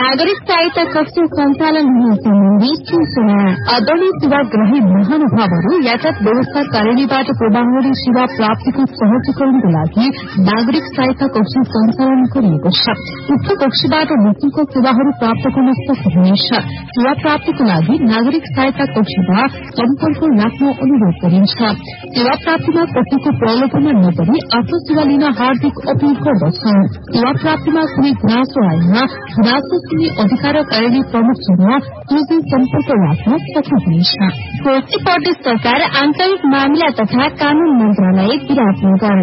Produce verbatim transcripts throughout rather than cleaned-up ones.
नागरिक सहायता कक्ष सञ्चालन हुने सम्बन्धी सूचना। आदरणीय सेवाग्राही महानुभावहरू यातायात व्यवस्था कार्यालयबाट प्रभावकारी सेवा प्राप्तिको सहजीकरणको लागि नागरिक सहायता कक्ष सञ्चालन गरिएको छ। उक्त कक्षबाट निशुल्क सेवाहरू प्राप्त गर्न सक्नुहुनेछ। सेवा प्राप्तिको लागि नागरिक सहायता कक्षमा सम्पर्क राख्न अनुरोध गरिन्छ। सेवा प्राप्तिमा कसैको प्रलोभनमा नपरी आफ्नो सेवा लिन हार्दिक अपील गर्दछौ। सेवा प्राप्तिमा कुनै गुनासो आएमा गुनासो सुन्ने अधिकार कार्यालय प्रमुखसँग सोझै सम्पर्क राख्न सक्नुहुनेछ। कोशी प्रदेश सरकार आन्तरिक मामिला तथा कानून मन्त्रालय विराटनगर।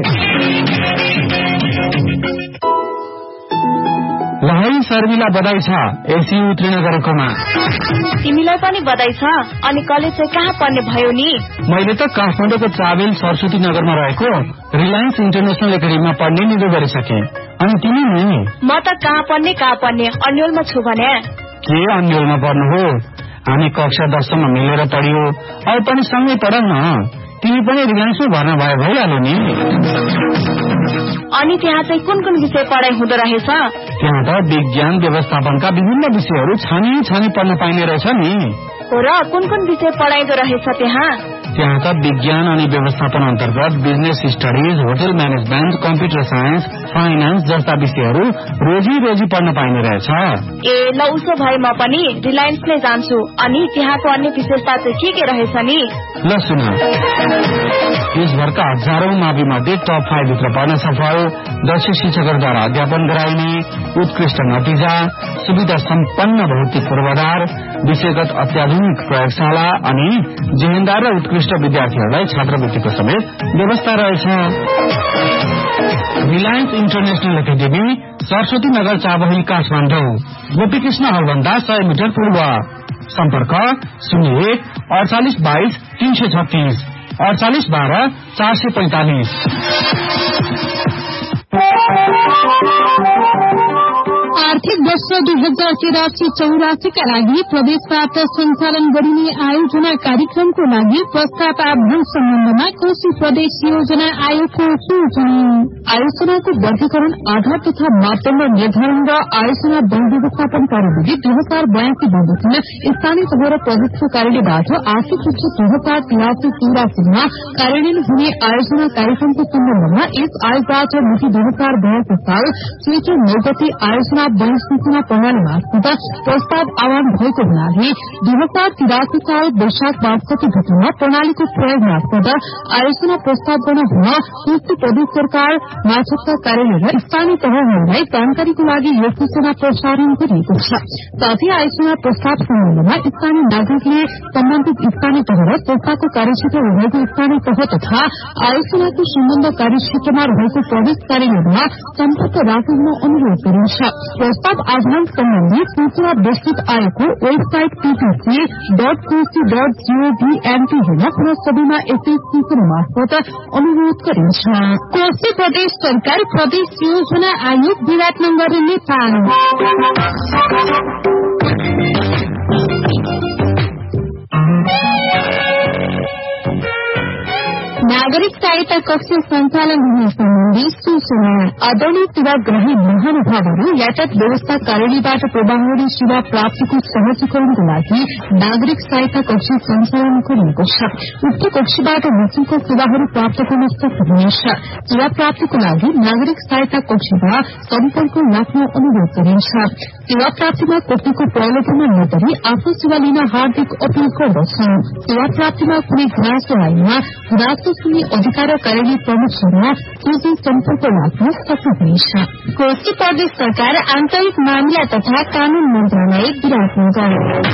लहरी शर्मिला बधाई छ एसी उत्तीर्ण गरेकोमा। तिमीलाई पनि बधाई छ। अनि कलेज चाहिँ कहाँ पढ्ने भयो नि? मैले त काठमाडौँको चाबेल सरस्वती नगरमा रहेको रिलायन्स इन्टरनेशनल एकाडेमीमा पढ्ने निधो गरिसके। अनि तिमी नि? म त कहाँ पढ्ने कहाँ पढ्ने अन्यलमा छु भने। के अन्यलमा पढ्नु हो? हामी कक्षा दससम्म मिलेर पढ्यो। अब पनि सँगै पढौँ न। तिमी पनि रिलायन्समा भर्ना भयो भइहाल्यो नि। अनि त्यहाँ चाहिँ कुन कुन विषय पढाइ हुँदो रहेछ? त्यहाँ त विज्ञान व्यवस्थापनका विभिन्न विषयहरू छानी छानी पढ्न पाइने रहेछ नि। हो र कुन कुन विषय पढाइदो रहेछ त्यहाँ? त्यहाँ त विज्ञान अनि व्यवस्थापन अन्तर्गत business studies, hotel management, computer science, finance जस्ता विषयहरू रोजी रोजी पढ्न पाइने रहेछ। ए ल उसो भए म पनि रिलायन्स नै जान्छु। अनि त्यहाँको अन्य विशेषता चाहिँ के के रहेछ नि? ल सुन, देशभरका हजारौं मावि मध्ये टप फाइभ भित्र पढ्न सफल, दक्ष शिक्षकहरूद्वारा अध्यापन गराइने, उत्कृष्ट नतिजा, सुविधा सम्पन्न भौतिक पूर्वाधार, विषयगत अत्याधुनिक प्रयोगशाला अनि जेहेन्दार र उत्कृष्ट विद्यार्थीहरूलाई छात्रवृत्तिको समेत व्यवस्था रहेछ। Reliance international academy, Saraswati Nagar, Chabahil, Kathmandu. Gopikrishna हलभन्दा सय मिटर पूर्व। सम्पर्क शून्य एक अडचालिस बाइस तीन सय छत्तीस अडचालिस बाह्र चार सय पैंतालिस। आर्थिक वर्ष दुई हजार तिरासी चौरासीका लागि प्रदेशबाट सञ्चालन गरिने आयोजना कार्यक्रमको लागि प्रस्ताव आह्वान सम्बन्धमा कोशी प्रदेश योजना आयोगको सूचना। आयोजनाको वर्गीकरण, आधार तथा मापदण्ड निर्धारण र आयोजना वन व्यवस्थापन कार्यविधि दुई हजार बयासी बमोजिम स्थानीय तह र प्रदेशको कार्यालयबाट आर्थिक वर्ष दुई हजार तिरासी चौरासीमा कार्यान्वयन हुने आयोजना कार्यक्रमको सम्बन्धमा यस आयोगबाट मिति दुई हजार बयासी साल चैत्र नौ गते आयोजना वन सूचना प्रणाली मार्फत प्रस्ताव आह्वान भएको हुनाले दुई हजार तिरासी साल वैशाख बासठी गतेमा प्रणालीको प्रयोग मार्फत आयोजना प्रस्ताव गर्न हुन कोशी प्रदेश सरकार मार्फतका कार्यालय र स्थानीय तहहरूलाई जानकारीको लागि यो सूचना प्रसारण गरिएको छ। साथै आयोजना प्रस्ताव सम्बन्धमा स्थानीय नागरिकले सम्बन्धित स्थानीय तह र संस्थाको कार्यक्षेत्र रहेको स्थानीय तह तथा आयोजनाको सम्बन्ध कार्यक्षेत्रमा रहेको प्रदेश कार्यालयमा सम्पर्क राख्न अनुरोध गरिन्छ। प्रस्ताव आह्वान सम्बन्धी सूचना विस्तृत आयोगको website PPC dot Koshi dot gov NP हुन पुनः सबैमा यसै सूचना मार्फत अनुरोध गरिन्छ। कोशी प्रदेश सरकार प्रदेश योजना आयोग विराटनगर नेपाल। नागरिक सहायता कक्ष सञ्चालन हुने सम्बन्धी सूचना। आदरणीय सेवाग्राही महानुभावहरू यातायात व्यवस्था कार्यालयबाट प्रभावकारी सेवा प्राप्तिको सहजीकरणको लागि नागरिक सहायता कक्ष सञ्चालन गरिएको छ। उक्त कक्षबाट निशुल्क सेवाहरू प्राप्त गर्न सक्नुहुनेछ। सेवा प्राप्तिको लागि नागरिक सहायता कक्षमा सम्पर्क राख्न अनुरोध गरिन्छ। सेवा प्राप्तिमा कसैको प्रलोभनमा नपरी आफ्नो सेवा लिन हार्दिक अपील गर्दछौ। सेवा प्राप्तिमा कुनै गुनासो आएमा गुनासो सुन्ने अधिकार कार्यालय प्रमुखसँग सोझै सम्पर्क राख्न सक्नुहुनेछ। कोशी प्रदेश सरकार आन्तरिक मामिला तथा कानून मन्त्रालय विराटनगर।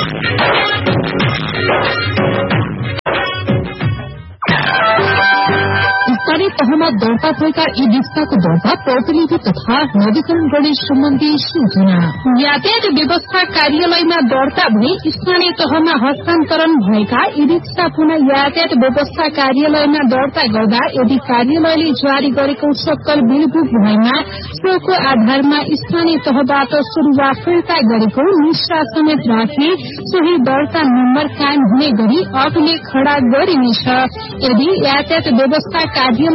स्थानीय तहमा दर्ता भएका ई रिक्साको दर्ता प्रतिलिपि तथा नवीकरण गर्ने सम्बन्धी सूचना। यातायात व्यवस्था कार्यालयमा दर्ता भई स्थानीय तहमा हस्तान्तरण भएका ई रिक्सा पुनः यातायात व्यवस्था कार्यालयमा दर्ता गर्दा यदि कार्यालयले जारी गरेको सक्कल बिलबुक भएमा सोको आधारमा स्थानीय तहबाट सुरुवात फिर्ता गरेको निष्ठा समेत राखी सोही दर्ता नम्बर कायम हुने गरी अभिलेख खड़ा गरिनेछ। यदि यातायात व्यवस्था कार्यालय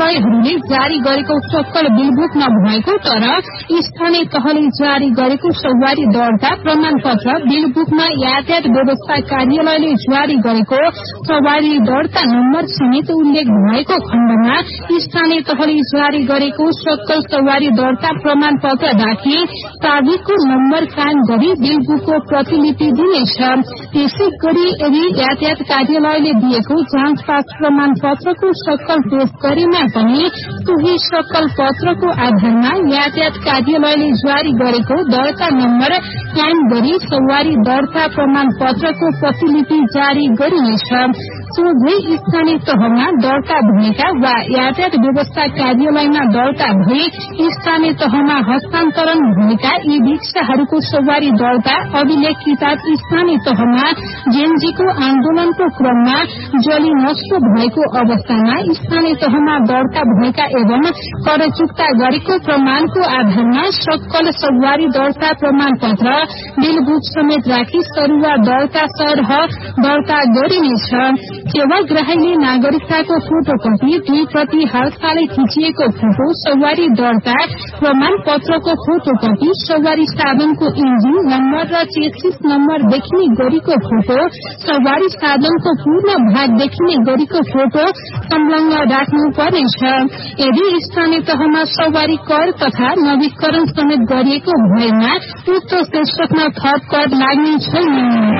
कार्यालयहरूले जारी गरेको सक्कल बिलबुक नभएको तर स्थानीय तहले जारी गरेको सवारी दर्ता प्रमाण पत्र बिलबुकमा यातायात व्यवस्था कार्यालयले जारी गरेको सवारी दर्ता नम्बर समेत उल्लेख भएको खण्डमा स्थानीय तहले जारी गरेको सक्कल सवारी दर्ता प्रमाण पत्र राखी ताबिजको नम्बर कायम गरी बिलबुकको प्रतिलिपि दिनेछ। त्यसै गरी यदि यातायात कार्यालयले दिएको जाँच पास प्रमाण पत्रको सक्कल पेश गरेमा पनि सोही सक्कल पत्रको आधारमा यातायात कार्यालयले जारी गरेको दर्ता नम्बर कायम गरी सवारी दर्ता प्रमाण पत्रको प्रतिलिपि जारी गरिनेछ। सोझै स्थानीय तहमा दर्ता भएका वा यातायात व्यवस्था कार्यालयमा दर्ता भई स्थानीय तहमा हस्तान्तरण भएका यी रिक्साहरूको सवारी दर्ता अभिलेख किताब स्थानीय तहमा जेएनजीको आन्दोलनको क्रममा जली नष्ट भएको अवस्थामा स्थानीय तहमा दर्ता भएका एवं कर चुक्ता गरेको प्रमाणको आधारमा सक्कल सवारी दर्ता प्रमाण पत्र बिलबुक समेत राखी सरुवा दर्ता सरह दर्ता गरिनेछ। सेवाग्राहीले नागरिकताको फोटोकपी दुई प्रति हालसालै खिचिएको फोटो सवारी दर्ता प्रमाण पत्रको फोटोकपी सवारी साधनको इन्जिन नम्बर र चेसिस नम्बर देखिने गरीको फोटो सवारी साधनको पूर्ण भाग देखिने गरीको फोटो संलग्न राख्नुपर्नेछ। यदि स्थानीय तहमा सवारी कर तथा नवीकरण समेत गरिएको भएमा उक्त शीर्षकमा थप कर लाग्ने छैन।